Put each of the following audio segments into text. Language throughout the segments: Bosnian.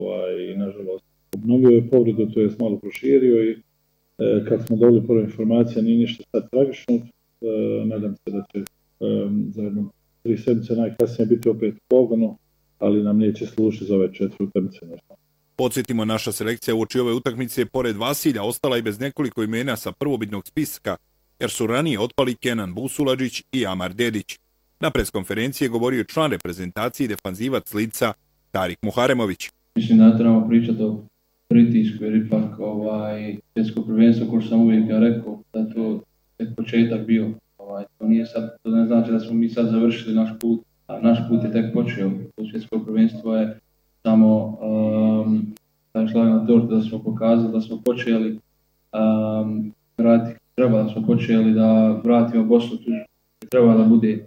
i nažalost obnovio je povredu, to je malo proširio i kad smo dobili prve informacije nije ništa sad tragično. Nadam se da će za jedno 3 sedmice najkasnije biti opet pogano, ali nam neće služiti za ove 4 utakmice. Podsjetimo, naša selekcija uoči ove utakmice pored Vasilja ostala i bez nekoliko imena sa prvobitnog spiska, jer su ranije otpali Kenan Busuladžić i Amar Dedić. Na preskonferenciji je govorio član reprezentacije i defanzivac Lica Tarik Muharemović. Mislim da trebamo pričati o pritisku, jer ipak svjetsko prvenstvo, kao što sam uvijek rekao, da to je početak bio. To nije sad, to ne znači da smo mi sad završili naš put, a naš put je tek počeo. To svjetsko prvenstvo je samo šlag na tort da smo pokazali da smo počeli treba da smo počeli da vratimo Bosnu tu treba da bude.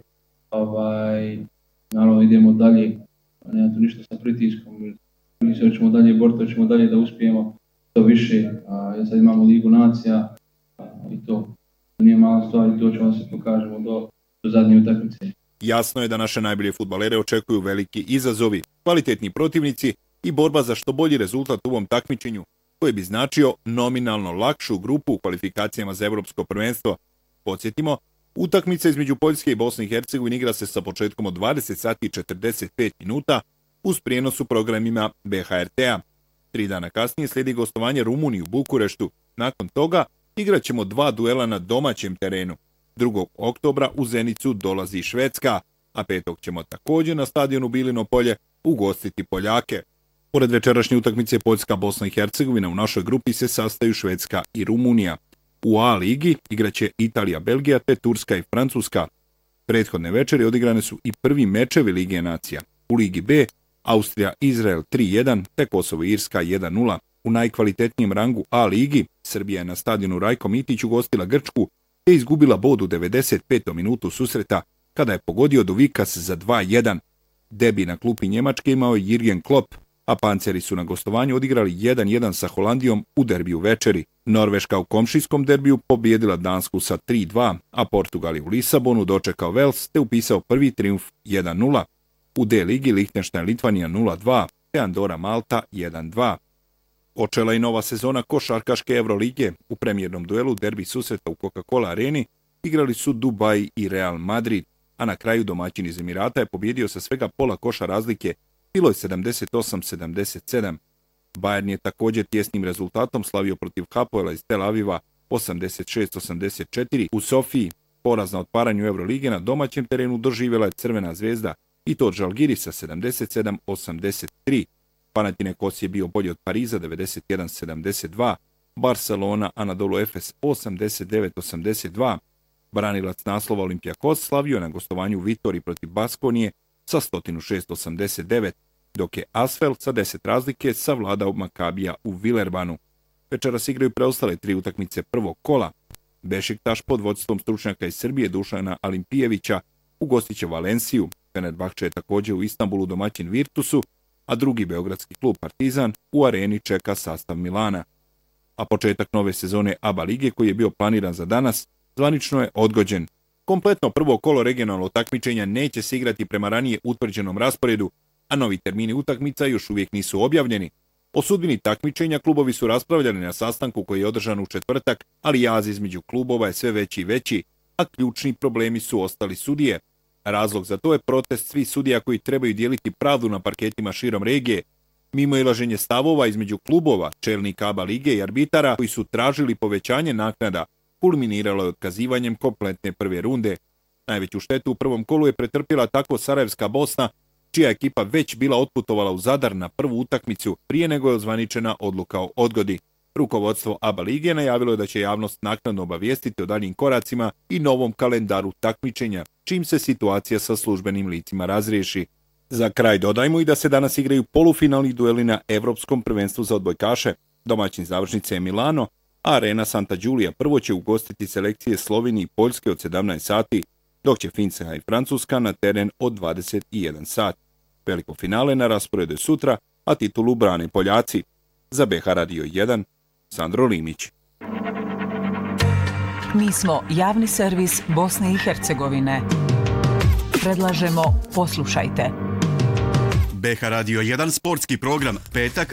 Naravno idemo dalje, nema tu ništa sa pritiskom. Mi se ćemo dalje boriti, ćemo dalje da uspijemo to više. Sad imamo Ligu nacija i to nije mala stvar i to ćemo se pokažemo do zadnje utakmice. Jasno je da naše najbolje fudbalere očekuju veliki izazovi, kvalitetni protivnici i borba za što bolji rezultat u ovom takmičenju, koji bi značio nominalno lakšu grupu u kvalifikacijama za Evropsko prvenstvo. Podsjetimo, utakmica između Poljske i Bosne i Hercegovine igra se sa početkom od 20 sati i 45 minuta uz prijenos u programima BHRT-a. 3 dana kasnije slijedi gostovanje Rumuniji u Bukureštu. Nakon toga igraćemo 2 duela na domaćem terenu. 2. oktobra u Zenicu dolazi Švedska, a 5. ćemo također na stadionu Bilino polje ugostiti Poljake. Pored večerašnje utakmice Poljska, Bosna i Hercegovina u našoj grupi se sastaju Švedska i Rumunija. U A ligi igraće Italija, Belgija te Turska i Francuska. Prethodne večeri odigrane su i prvi mečevi Lige nacija. U Ligi B Austrija, Izrael 3-1 te Kosovo i Irska 1-0. U najkvalitetnijem rangu A ligi Srbija je na stadionu Rajko Mitić ugostila Grčku te izgubila bod u 95. minutu susreta kada je pogodio Dovikas za 2-1. Debi na klupi Njemačke imao je Jürgen Klopp, a Panceri su na gostovanju odigrali 1-1 sa Holandijom u derbiju večeri. Norveška u komšijskom derbiju pobijedila Dansku sa 3-2, a Portugal je u Lisabonu dočekao Vels te upisao prvi trijumf 1-0. U D ligi Lihtenštajn Litvanija 0-2 te Andora Malta 1-2. Počela i nova sezona košarkaške Evrolige. U premijernom duelu derbi susreta u Coca-Cola areni igrali su Dubai i Real Madrid, a na kraju domaćin iz Emirata je pobjedio sa svega pola koša razlike, bilo je 78-77. Bayern je također tjesnim rezultatom slavio protiv Hapoela iz Tel Aviva 86-84. U Sofiji poraz na otvaranju Evrolige na domaćem terenu doživjela je Crvena zvezda i to od Žalgirisa 77-83. Panathinaikos je bio bolji od Pariza 91-72. Barcelona Anadolu Efes 89-82. Branilac naslova Olympiakos slavio na gostovanju Vitori protiv Baskonije sa 106-89, dok je Asvel sa 10 razlike savladao Makabija u Villerbanu. Večeras igraju preostale 3 utakmice prvog kola. Bešiktaš pod vodstvom stručnjaka iz Srbije Dušana Alimpijevića ugostit će Valenciju. Fenerbahče je također u Istanbulu domaćin Virtusu, a drugi beogradski klub Partizan u areni čeka sastav Milana. A početak nove sezone ABA lige koji je bio planiran za danas zvanično je odgođen. Kompletno prvo kolo regionalnog takmičenja neće se igrati prema ranije utvrđenom rasporedu, a novi termini utakmica još uvijek nisu objavljeni. O sudbini takmičenja klubovi su raspravljali na sastanku koji je održan u četvrtak, ali jaz između klubova je sve veći i veći, a ključni problemi su ostali sudije. Razlog za to je protest svih sudija koji trebaju dijeliti pravdu na parketima širom regije, mimoilaženje stavova između klubova, čelnika ABA lige i arbitara koji su tražili povećanje naknada, kulminiralo je otkazivanjem kompletne prve runde. Najveću štetu u prvom kolu je pretrpjela tako Sarajevska Bosna, čija ekipa već bila otputovala u Zadar na prvu utakmicu prije nego je ozvaničena odluka o odgodi. Rukovodstvo ABA lige najavilo je da će javnost naknadno obavijestiti o daljim koracima i novom kalendaru takmičenja, čim se situacija sa službenim licima razriješi. Za kraj dodajmo i da se danas igraju polufinalni dueli na Evropskom prvenstvu za odbojkaše. Domaćin završnice je Milano, a arena Santa Giulia prvo će ugostiti selekcije Slovenije i Poljske od 17 sati, dok će Finska i Francuska na teren od 21 sat. Veliko finale na rasporedu je sutra, a titulu brane Poljaci. Za BH Radio 1, Sandro Limić. Mi smo javni servis Bosne i Hercegovine. Predlažemo poslušajte. BH Radio 1 sportski program, petak